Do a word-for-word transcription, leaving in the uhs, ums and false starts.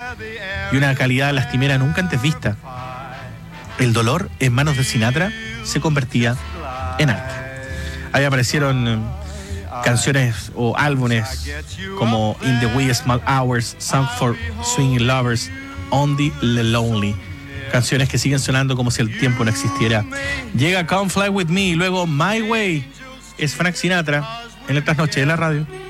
y una calidad lastimera nunca antes vista. El dolor en manos de Sinatra se convertía en arte. Ahí aparecieron canciones o álbumes como In the Wee Small Hours, Song for Swinging Lovers, Only the Lonely. Canciones que siguen sonando como si el tiempo no existiera. Llega Come Fly With Me y luego My Way. Es Frank Sinatra en la trasnoche de la radio.